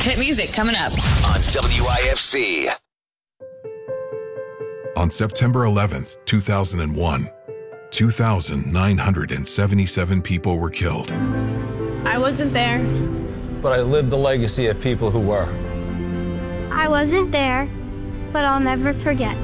Hit music coming up on WIFC. On September 11th, 2001, 2,977 people were killed. I wasn't there. But I lived the legacy of people who were. I wasn't there, but I'll never forget.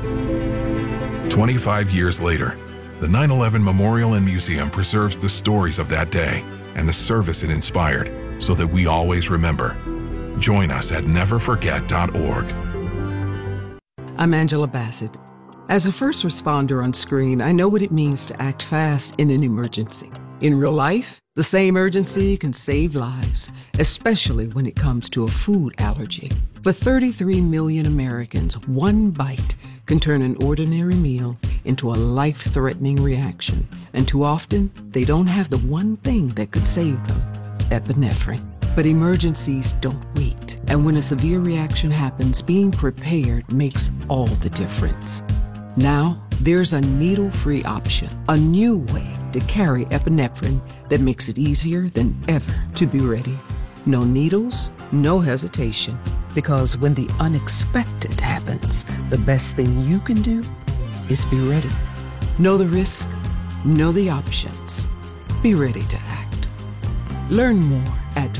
25 years later, the 9/11 Memorial and Museum preserves the stories of that day and the service it inspired so that we always remember. Join us at neverforget.org. I'm Angela Bassett. As a first responder on screen, I know what it means to act fast in an emergency. In real life, the same urgency can save lives, especially when it comes to a food allergy. For 33 million Americans, one bite can turn an ordinary meal into a life-threatening reaction. And too often, they don't have the one thing that could save them, epinephrine. But emergencies don't wait. And when a severe reaction happens, being prepared makes all the difference. Now, there's a needle-free option, a new way to carry epinephrine that makes it easier than ever to be ready. No needles, no hesitation, because when the unexpected happens, the best thing you can do is be ready. Know the risk, know the options. Be ready to act. Learn more at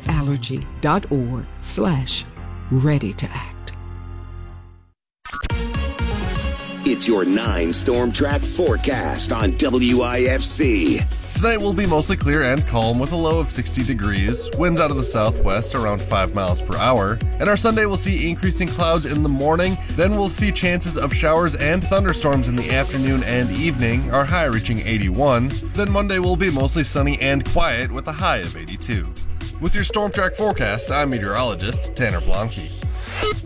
foodallergy.org/ready to act. It's your 9 Storm Track forecast on WIFC. Tonight will be mostly clear and calm with a low of 60 degrees, winds out of the southwest around 5 miles per hour, and our Sunday will see increasing clouds in the morning, then we'll see chances of showers and thunderstorms in the afternoon and evening, our high reaching 81, then Monday will be mostly sunny and quiet with a high of 82. With your Storm Track forecast, I'm meteorologist Tanner Blonke.